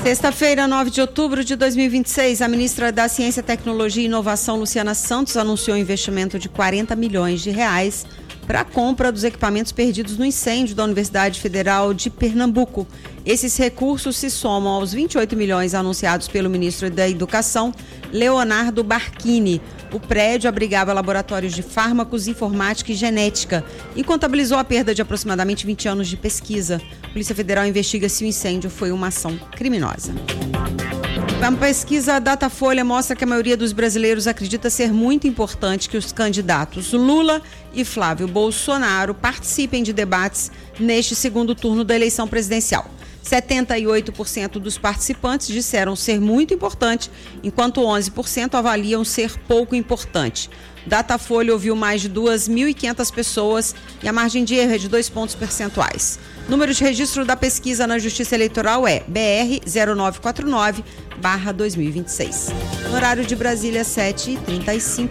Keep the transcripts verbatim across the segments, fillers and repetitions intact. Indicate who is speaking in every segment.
Speaker 1: Sexta-feira, nove de outubro de dois mil e vinte e seis, a ministra da Ciência, Tecnologia e Inovação, Luciana Santos, anunciou um investimento de quarenta milhões de reais para a compra dos equipamentos perdidos no incêndio da Universidade Federal de Pernambuco. Esses recursos se somam aos vinte e oito milhões anunciados pelo ministro da Educação, Leonardo Barquini. O prédio abrigava laboratórios de fármacos, informática e genética e contabilizou a perda de aproximadamente vinte anos de pesquisa. A Polícia Federal investiga se o incêndio foi uma ação criminosa. Uma pesquisa Datafolha mostra que a maioria dos brasileiros acredita ser muito importante que os candidatos Lula e Flávio Bolsonaro participem de debates neste segundo turno da eleição presidencial. setenta e oito por cento dos participantes disseram ser muito importante, enquanto onze por cento avaliam ser pouco importante. Datafolha ouviu mais de duas mil e quinhentas pessoas e a margem de erro é de dois pontos percentuais. Número de registro da pesquisa na Justiça Eleitoral é B R zero nove quatro nove barra dois mil e vinte e seis. No horário de Brasília, sete e trinta e cinco.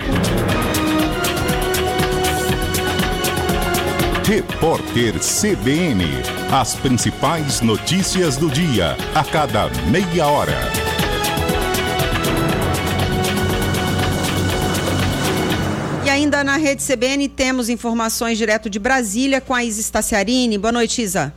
Speaker 2: Repórter C B N. As principais notícias do dia, a cada meia hora.
Speaker 1: E ainda na Rede C B N temos informações direto de Brasília com a Isa Staciarini. Boa noite, Isa.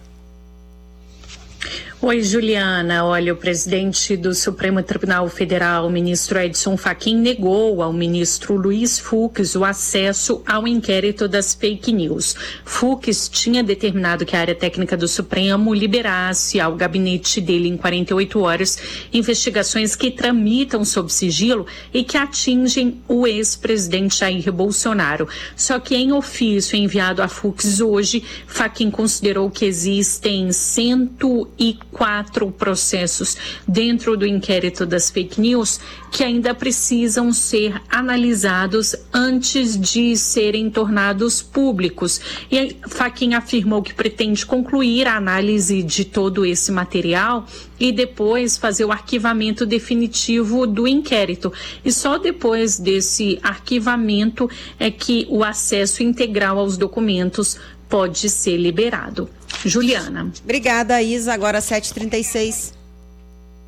Speaker 3: Oi, Juliana. Olha, o presidente do Supremo Tribunal Federal, o ministro Edson Fachin, negou ao ministro Luiz Fux o acesso ao inquérito das fake news. Fux tinha determinado que a área técnica do Supremo liberasse ao gabinete dele em quarenta e oito horas investigações que tramitam sob sigilo e que atingem o ex-presidente Jair Bolsonaro. Só que em ofício enviado a Fux hoje, Fachin considerou que existem cento e quatro processos dentro do inquérito das fake news que ainda precisam ser analisados antes de serem tornados públicos. E Fachin afirmou que pretende concluir a análise de todo esse material e depois fazer o arquivamento definitivo do inquérito. E só depois desse arquivamento é que o acesso integral aos documentos pode ser liberado. Juliana.
Speaker 1: Obrigada, Isa. Agora sete e trinta e seis.